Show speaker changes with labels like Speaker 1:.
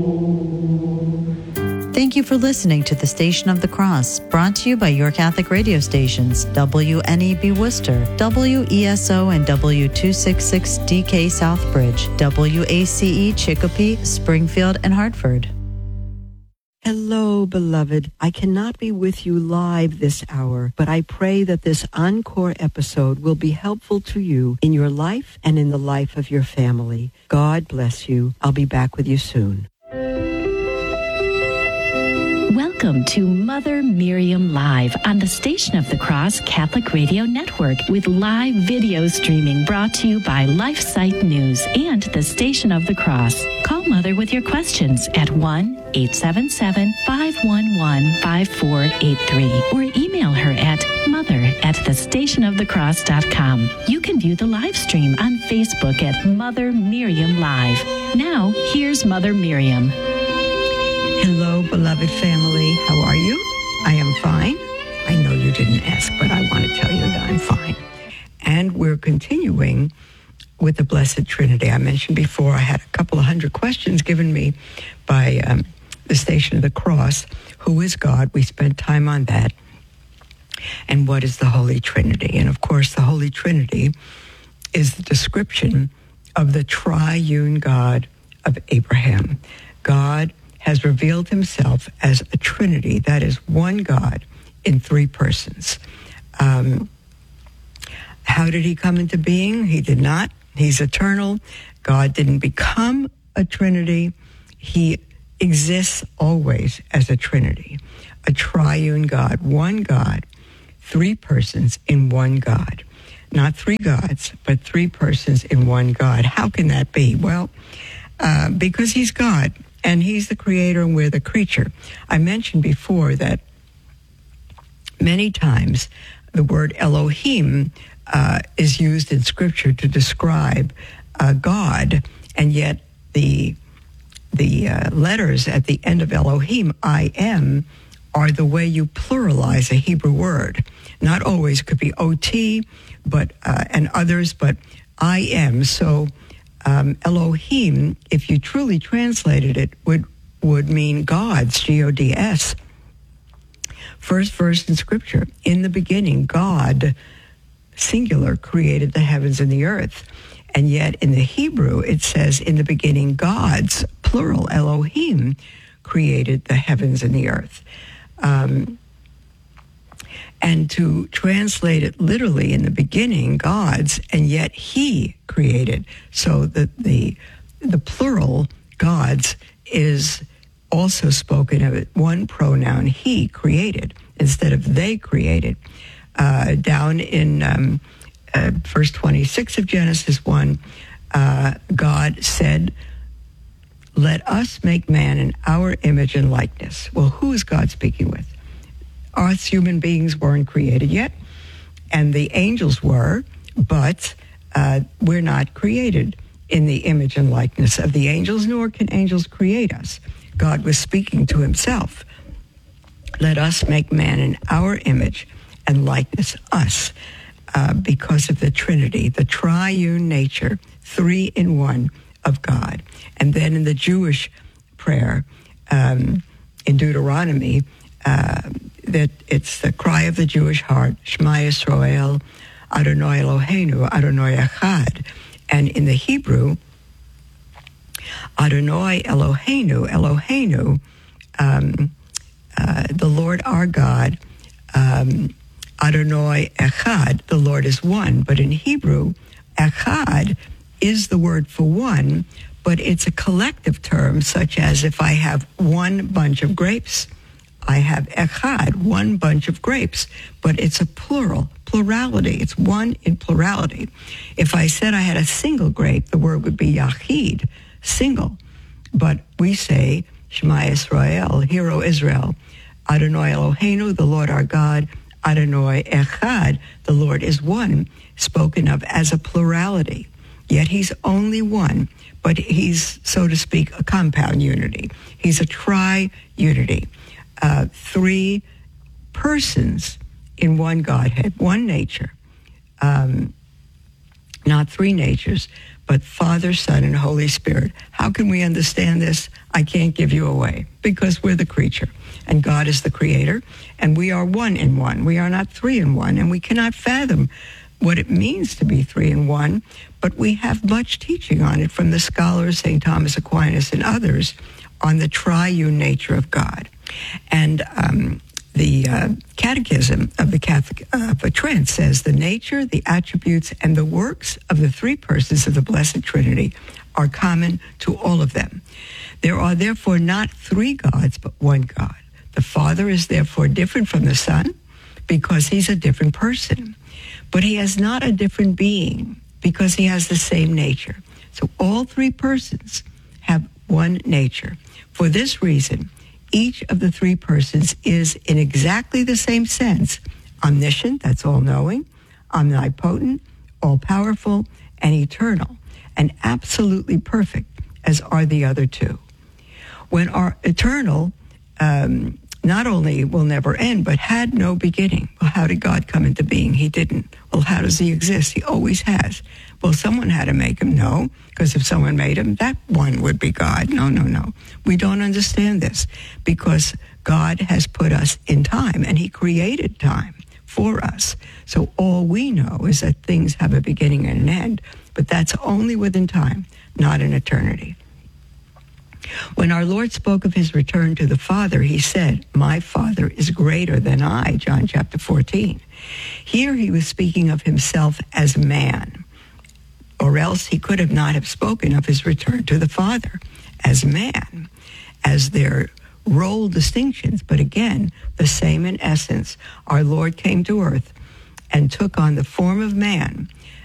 Speaker 1: Thank you for listening to the Station of the Cross, brought to you by your Catholic radio stations, WNEB Worcester, WESO and W266DK Southbridge, WACE Chicopee, Springfield, and Hartford.
Speaker 2: Hello, beloved. I cannot be with you live this hour, but I pray that this encore episode will be helpful to you in your life and in the life of your family. God bless you. I'll be back with you soon.
Speaker 3: Welcome to Mother Miriam Live on the Station of the Cross Catholic Radio Network with live video streaming brought to you by LifeSite News and the Station of the Cross. Call Mother with your questions at 1-877-511-5483 or email her at mother@thestationofthecross.com. You can view the live stream on Facebook at Mother Miriam Live. Now, here's Mother Miriam.
Speaker 2: Hello, beloved family. How are you? I am fine. I know you didn't ask, but I want to tell you that I'm fine. And we're continuing with the Blessed Trinity. I mentioned before I had a couple of hundred questions given me by the Station of the Cross. Who is God? We spent time on that. And what is the Holy Trinity? And of course, the Holy Trinity is the description of the triune God of Abraham. God has revealed himself as a Trinity, that is one God in three persons. How did he come into being? He did not. He's eternal. God didn't become a Trinity. He exists always as a Trinity, a triune God, one God, three persons in one God. Not three gods, but three persons in one God. How can that be? Well, because he's God. And he's the creator and we're the creature. I mentioned before that many times the word Elohim is used in Scripture to describe God, and yet the letters at the end of Elohim, I am, are the way you pluralize a Hebrew word. Not always, could be OT, but and others, but I am. So Elohim, if you truly translated it, would mean gods, G-O-D-S. First verse in Scripture, in the beginning, God, singular, created the heavens and the earth. And yet in the Hebrew, it says, in the beginning, gods, plural, Elohim, created the heavens and the earth. And to translate it literally, in the beginning, gods, and yet he created. So the plural, gods, is also spoken of it, one pronoun, he created, instead of they created. Down in verse 26 of Genesis 1, God said, let us make man in our image and likeness. Well, who is God speaking with? Us human beings weren't created yet, and the angels were, but we're not created in the image and likeness of the angels, nor can angels create us. God was speaking to himself. Let us make man in our image and likeness, us, because of the Trinity, the triune nature, three in one of God. And then in the Jewish prayer, in Deuteronomy, that it's the cry of the Jewish heart, Shema Yisrael, Adonai Eloheinu, Adonai Echad. And in the Hebrew, Adonai Eloheinu, Eloheinu, the Lord our God, Adonai Echad, the Lord is one. But in Hebrew, Echad is the word for one, but it's a collective term, such as if I have one bunch of grapes, I have echad, one bunch of grapes, but it's a plurality. It's one in plurality. If I said I had a single grape, the word would be yachid, single. But we say, Shema Yisrael, Hear, O Israel, Adonai Eloheinu, the Lord our God, Adonai Echad, the Lord is one, spoken of as a plurality. Yet he's only one, but he's, so to speak, a compound unity. He's a tri-unity. Three persons in one Godhead, one nature. Not three natures, but Father, Son, and Holy Spirit. How can we understand this? I can't give you away, because we're the creature, and God is the creator, and we are one in one. We are not three in one, and we cannot fathom what it means to be three in one, but we have much teaching on it from the scholars, St. Thomas Aquinas and others, on the triune nature of God. And the Catechism of the Catholic Trent says the nature, the attributes, and the works of the three persons of the Blessed Trinity are common to all of them. There are therefore not three gods, but one God. The Father is therefore different from the Son because he's a different person. But he has not a different being because he has the same nature. So all three persons have one nature. For this reason, each of the three persons is in exactly the same sense omniscient, that's all-knowing, omnipotent, all-powerful, and eternal, and absolutely perfect, as are the other two. When our eternal not only will never end, but had no beginning. Well, how did God come into being? He didn't. Well, how does he exist? He always has. Well, someone had to make him. No, because if someone made him, that one would be God. No. We don't understand this because God has put us in time, and he created time for us. So all we know is that things have a beginning and an end, but that's only within time, not in eternity. When our Lord spoke of his return to the Father, he said, "My Father is greater than I," John chapter 14. Here he was speaking of himself as man, or else he could have not have spoken of his return to the Father as man, as their role distinctions, but again, the same in essence. Our Lord came to earth and took on the form of man